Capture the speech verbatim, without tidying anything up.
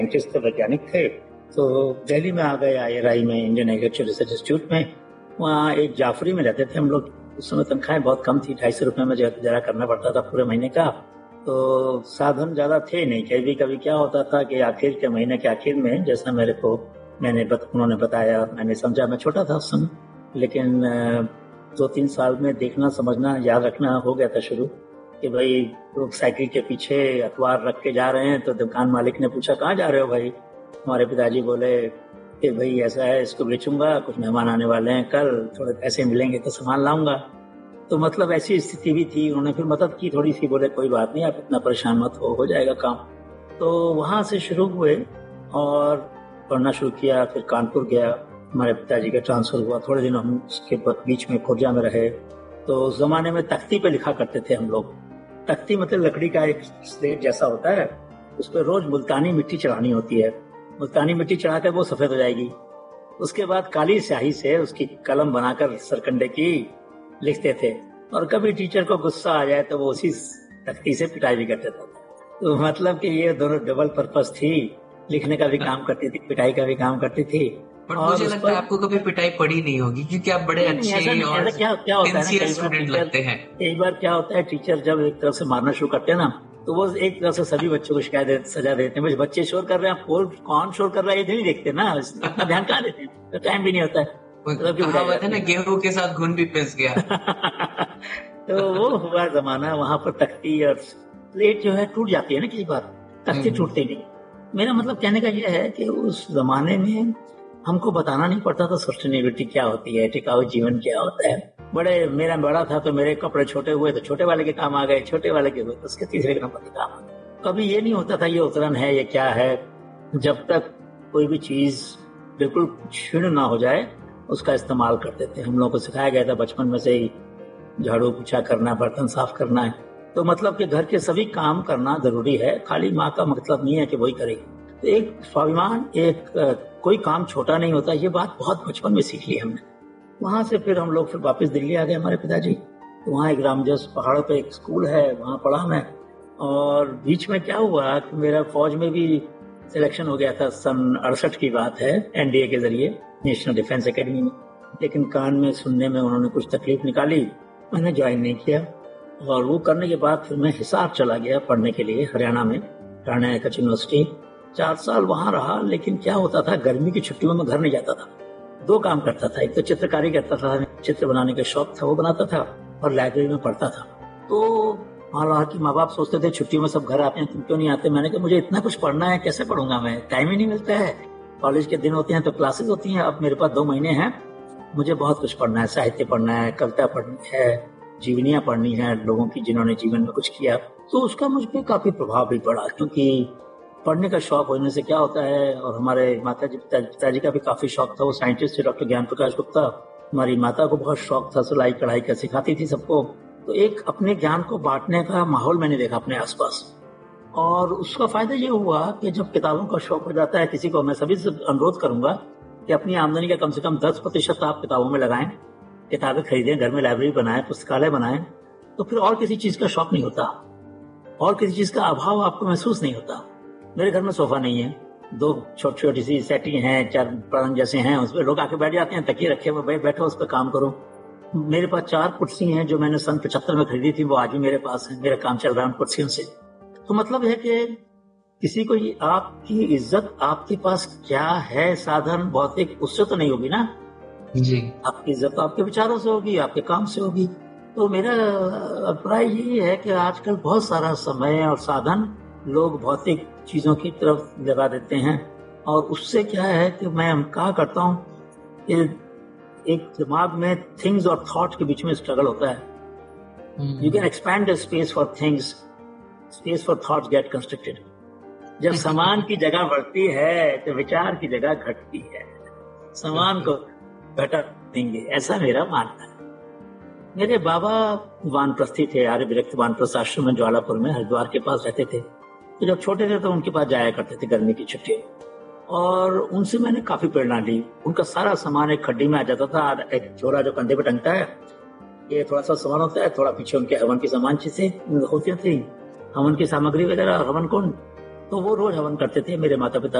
Scientist थे, वैज्ञानिक थे। तो दिल्ली में आ गए, आई आर आई में, इंडियन एग्रीकल्चर रिसर्च इंस्टीट्यूट में। वहाँ एक जाफरी में रहते थे हम लोग। उस समय तनख्वाहें बहुत कम थी, ढाई सौ रुपये में गुजारा करना पड़ता था पूरे महीने का। तो साधन ज्यादा थे नहीं। कभी कभी क्या होता था कि आखिर के महीने के आखिर में, जैसा मेरे को मैंने बत, उन्होंने बताया, मैंने समझा, मैं छोटा था उस समय, लेकिन दो तीन साल में देखना, समझना, याद रखना हो गया था शुरू कि भाई लोग साइकिल के पीछे अखबार रख के जा रहे हैं। तो दुकान मालिक ने पूछा, कहाँ जा रहे हो भाई? हमारे पिताजी बोले कि भाई ऐसा है, इसको बेचूंगा, कुछ मेहमान आने वाले हैं कल, थोड़े पैसे मिलेंगे तो सामान लाऊंगा। तो मतलब ऐसी स्थिति भी थी। उन्होंने फिर मदद की थोड़ी सी, बोले कोई बात नहीं, आप इतना परेशान मत हो, हो जाएगा काम। तो वहां से शुरू हुए और पढ़ना शुरू किया। फिर कानपुर गया, हमारे पिताजी का ट्रांसफर हुआ। थोड़े दिन हम उसके बीच में खुर्जा में रहे। तो उस जमाने में तख्ती पे लिखा करते थे हम लोग। तख्ती मतलब लकड़ी का एक स्लेट जैसा होता है, उस पर रोज मुल्तानी मिट्टी चढ़ानी होती है। मुल्तानी मिट्टी चढ़ाकर वो सफेद हो जाएगी। उसके बाद काली स्याही से उसकी कलम बनाकर सरकंडे की लिखते थे। और कभी टीचर को गुस्सा आ जाए तो वो उसी तख्ती से पिटाई भी करते थे। तो मतलब कि ये दोनों डबल पर्पस थी, लिखने का भी काम करती थी, पिटाई का भी काम करती थी। पर मुझे लगता है आपको कभी पिटाई पड़ी नहीं होगी, क्योंकि आप बड़े अच्छे और सिंसियर स्टूडेंट लगते हैं। कई बार क्या होता है, टीचर जब एक तरफ से मारना शुरू करते हैं ना, तो वो एक तरफ से सभी बच्चों को शिकायत सजा देते हैं। बच्चे शोर कर रहे हैं, आप कौन शोर कर रहा है ये नहीं देखते ना, इतना ध्यान कहाँ देते हैं, तो टाइम भी नहीं होता है। कहावत है ना, गेहूं के साथ घुन भी पिस गया। तो वो हुआ जमाना। वहां पर तख्ती और प्लेट जो है टूट जाती है ना, कई बार तख्ती टूटती नहीं। मेरा मतलब कहने का यह है कि उस जमाने में हमको बताना नहीं पड़ता था सस्टेनेबिलिटी क्या होती है, टिकाऊ जीवन क्या होता है। बड़े मेरा बड़ा था तो मेरे कपड़े छोटे हुए तो छोटे वाले के काम आ गए, छोटे वाले के हुए तो उसके तीसरे नंबर के काम आ गए। कभी ये नहीं होता था ये उतरन है, ये क्या है। जब तक कोई भी चीज बिल्कुल क्षीण ना हो जाए उसका इस्तेमाल करते थे। हम लोगों को सिखाया गया था बचपन में से ही, झाड़ू पोछा करना, बर्तन साफ करना है। तो मतलब कि घर के सभी काम करना जरूरी है, खाली माँ का मतलब नहीं है कि वही करेगी। तो एक स्वाभिमान, एक कोई काम छोटा नहीं होता, ये बात बहुत बचपन में सीख ली हमने। वहां से फिर हम लोग फिर वापस दिल्ली आ गए, हमारे पिताजी। तो वहाँ एक रामजस पहाड़ पे एक स्कूल है, वहाँ पढ़ा मैं। और बीच में क्या हुआ कि मेरा फौज में भी सिलेक्शन हो गया था, सन अड़सठ की बात है, एन डी ए के जरिए, नेशनल डिफेंस एकेडमी में। लेकिन कान में सुनने में उन्होंने कुछ तकलीफ निकाली, मैंने ज्वाइन नहीं किया। और वो करने के बाद फिर मैं हिसार चला गया पढ़ने के लिए, हरियाणा में, राणा कच्छ यूनिवर्सिटी। चार साल वहां रहा। लेकिन क्या होता था, गर्मी की छुट्टियों में घर नहीं जाता था। दो काम करता था, एक तो चित्रकारी करता था, चित्र बनाने का शौक था वो बनाता था, और लाइब्रेरी में पढ़ता था। तो हालांकि माँ बाप सोचते थे छुट्टियों में सब घर आते हैं, तुम क्यों नहीं आते। मैंने कहा मुझे इतना कुछ पढ़ना है, कैसे पढ़ूंगा मैं, टाइम ही नहीं मिलता है। कॉलेज के दिन होते हैं तो क्लासेस होती हैं। अब मेरे पास दो महीने हैं, मुझे बहुत कुछ पढ़ना है, साहित्य पढ़ना है, कविता पढ़नी है, जीवनियां पढ़नी है लोगों की जिन्होंने जीवन में कुछ किया। तो उसका मुझ पर काफी प्रभाव भी पड़ा, क्योंकि पढ़ने का शौक होने से क्या होता है। और हमारे माता जी पिताजी का भी काफी शौक था, वो साइंटिस्ट थे, डॉक्टर ज्ञान प्रकाश गुप्ता। हमारी माता को बहुत शौक था, सिलाई कढ़ाई का, सिखाती थी सबको। तो एक अपने ज्ञान को बांटने का माहौल मैंने देखा अपने आसपास। और उसका फायदा ये हुआ कि जब किताबों का शौक हो जाता है किसी को, मैं सभी से अनुरोध करूंगा कि अपनी आमदनी का कम से कम दस प्रतिशत आप किताबों में लगाएं, किताबें खरीदें, घर में लाइब्रेरी बनाएं, पुस्तकालय बनाएं। तो फिर और किसी चीज का शौक नहीं होता, और किसी चीज का अभाव आपको महसूस नहीं होता। मेरे घर में सोफा नहीं है, दो छोटी छोटी सी सेटिंग हैं, चार पलंग जैसे हैं, उस पर लोग आके बैठ जाते हैं, तकिए रखे हुए, बैठो उस पर काम करो। मेरे पास चार कुर्सी हैं जो मैंने सन पचहत्तर में खरीदी थी, वो आज भी मेरे पास है, मेरा काम चल रहा है उन कुर्सियों से। तो मतलब है कि किसी को आपकी इज्जत, आपके पास क्या है साधन भौतिक, उससे तो नहीं होगी ना जी। आपकी इज्जत तो आपके विचारों से होगी, आपके काम से होगी। तो मेरा अभिप्राय यही है कि आजकल बहुत सारा समय और साधन लोग भौतिक चीजों की तरफ लगा देते हैं। और उससे क्या है कि मैं कहा करता हूँ कि एक दिमाग में थिंग्स और थॉट के बीच में स्ट्रगल होता है। You can expand the space for things, space for thoughts gate constricted. जब सामान की जगह बढ़ती है तो विचार की जगह घटती है। सामान को घटा देंगे, ऐसा मेरा मानना है। मेरे बाबा वानप्रस्थी थे, आर्य विरक्त वानप्रस्थ आश्रम में ज्वालापुर में हरिद्वार के पास रहते थे। तो जब छोटे थे तो उनके पास जाया करते थे गर्मी की छुट्टियों, और उनसे मैंने काफी प्रेरणा ली। उनका सारा सामान एक खड्डी में आ जाता था, एक झोला जो कंधे पे टंगता है, ये थोड़ा सा सामान होता है, थोड़ा पीछे उनके हवन की सामान चीजें होती थी, हवन की सामग्री वगैरह, हवन कुंड। तो वो रोज हवन करते थे मेरे माता पिता।